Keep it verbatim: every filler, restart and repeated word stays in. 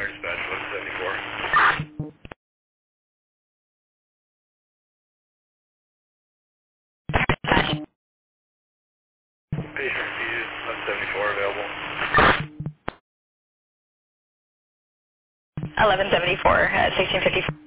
dispatch, eleven seventy-four. Patient refused, eleven seventy-four available. eleven seventy-four at sixteen fifty-four.